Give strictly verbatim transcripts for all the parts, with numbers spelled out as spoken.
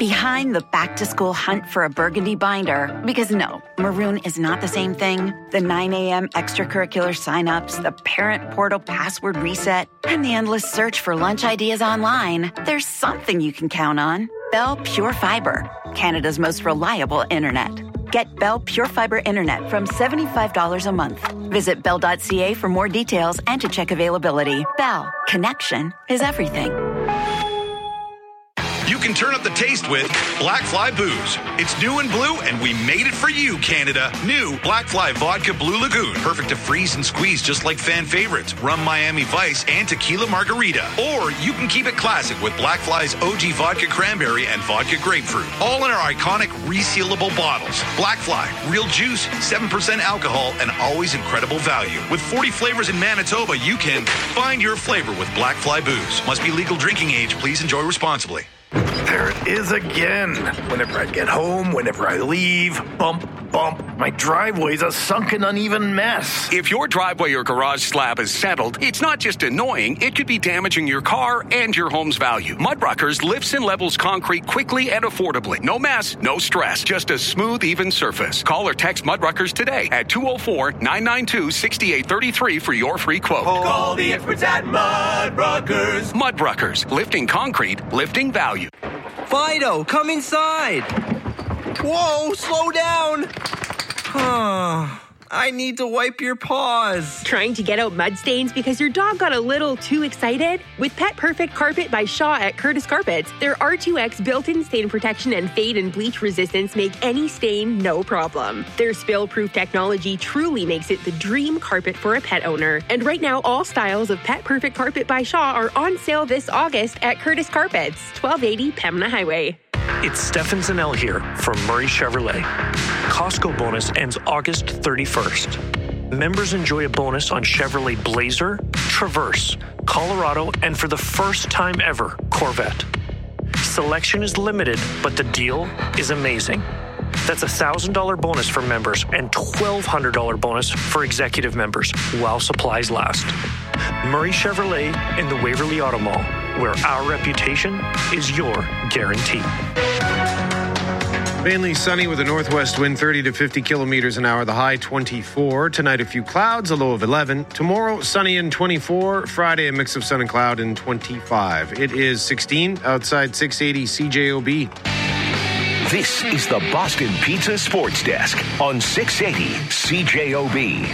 Behind the back-to-school hunt for a burgundy binder, because no, maroon is not the same thing. The nine a.m. extracurricular signups, the parent portal password reset, and the endless search for lunch ideas online. There's something you can count on. Bell Pure Fiber, Canada's most reliable internet. Get Bell Pure Fiber internet from seventy-five dollars a month. Visit bell dot c a for more details and to check availability. Bell, connection is everything. You can turn up the taste with Black Fly Booze. It's new and blue, and we made it for you, Canada. New Black Fly Vodka Blue Lagoon. Perfect to freeze and squeeze just like fan favorites. Rum Miami Vice and Tequila Margarita. Or you can keep it classic with Black Fly's O G Vodka Cranberry and Vodka Grapefruit. All in our iconic resealable bottles. Black Fly, real juice, seven percent alcohol, and always incredible value. With forty flavors in Manitoba, you can find your flavor with Black Fly Booze. Must be legal drinking age. Please enjoy responsibly. There it is again. Whenever I get home, whenever I leave, bump, bump. My driveway's a sunken, uneven mess. If your driveway or garage slab is settled, it's not just annoying, it could be damaging your car and your home's value. Mudruckers lifts and levels concrete quickly and affordably. No mess, no stress, just a smooth, even surface. Call or text Mudruckers today at two oh four, nine nine two, six eight three three for your free quote. Call the experts at Mudruckers. Mudruckers, lifting concrete, lifting value. Fido, come inside. Whoa, slow down. I need to wipe your paws. Trying to get out mud stains because your dog got a little too excited? With Pet Perfect Carpet by Shaw at Curtis Carpets, their R two X built-in stain protection and fade and bleach resistance make any stain no problem. Their spill-proof technology truly makes it the dream carpet for a pet owner. And right now, all styles of Pet Perfect Carpet by Shaw are on sale this August at Curtis Carpets, twelve eighty Pembina Highway. It's Stefan Zanel here from Murray Chevrolet. Costco bonus ends August thirty-first. Members enjoy a bonus on Chevrolet Blazer, Traverse, Colorado, and for the first time ever, Corvette. Selection is limited, but the deal is amazing. That's a one thousand dollars bonus for members and twelve hundred dollars bonus for executive members while supplies last. Murray Chevrolet in the Waverly Auto Mall, where our reputation is your guarantee. Mainly sunny with a northwest wind thirty to fifty kilometers an hour, the high twenty-four. Tonight, a few clouds, a low of eleven. Tomorrow, sunny and twenty-four. Friday, a mix of sun and cloud and twenty-five. It is sixteen outside six eighty C J O B. This is the Boston Pizza Sports Desk on six eighty C J O B.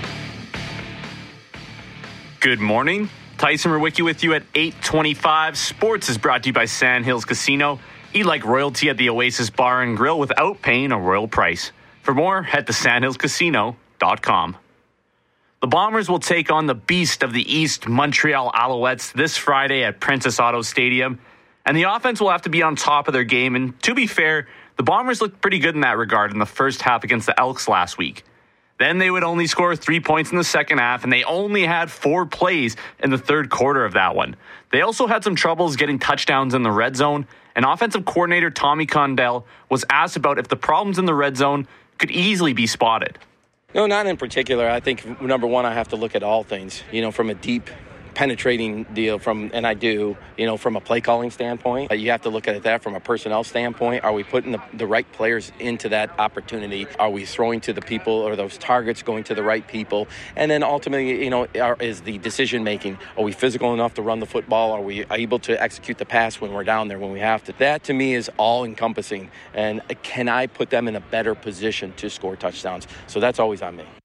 Good morning. Tyson Rewicki with you at eight twenty-five. Sports is brought to you by Sandhills Casino. Eat like royalty at the Oasis Bar and Grill without paying a royal price. For more, head to sandhills casino dot com. The Bombers will take on the Beast of the East, Montreal Alouettes, this Friday at Princess Auto Stadium. And the offense will have to be on top of their game. And to be fair, the Bombers looked pretty good in that regard in the first half against the Elks last week. Then they would only score three points in the second half, and they only had four plays in the third quarter of that one. They also had some troubles getting touchdowns in the red zone, and offensive coordinator Tommy Condell was asked about if the problems in the red zone could easily be spotted. No, not in particular. I think, number one, I have to look at all things, you know, from a deep penetrating deal from, and I do, you know, from a play calling standpoint. You have to look at that from a personnel standpoint. Are we putting the, the right players into that opportunity? Are we throwing to the people, or those targets going to the right people? And then ultimately, you know, are, is the decision making. Are we physical enough to run the football? Are we able to execute the pass when we're down there when we have to? That to me is all encompassing. And can I put them in a better position to score touchdowns? So that's always on me.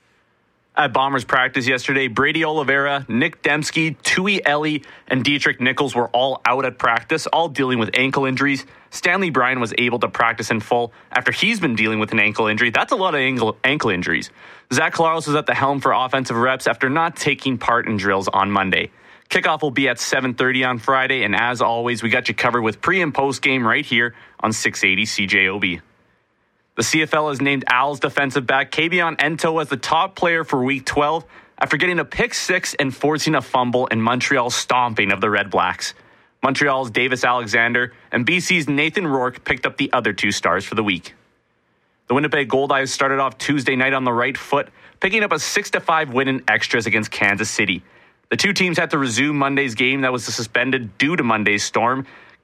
At Bombers practice yesterday, Brady Oliveira, Nick Dembski, Tui Ellie, and Dietrich Nichols were all out at practice, all dealing with ankle injuries. Stanley Bryan was able to practice in full after he's been dealing with an ankle injury. That's a lot of ankle, ankle injuries. Zach Collaros was at the helm for offensive reps after not taking part in drills on Monday. Kickoff will be at seven thirty on Friday, and as always, we got you covered with pre- and post-game right here on six eighty C J O B. The C F L has named Owls defensive back Kavion Ento as the top player for Week twelve after getting a pick six and forcing a fumble in Montreal's stomping of the Red Blacks. Montreal's Davis Alexander and B C's Nathan Rourke picked up the other two stars for the week. The Winnipeg Goldeyes started off Tuesday night on the right foot, picking up a six to five win in extras against Kansas City. The two teams had to resume Monday's game that was suspended due to Monday's storm,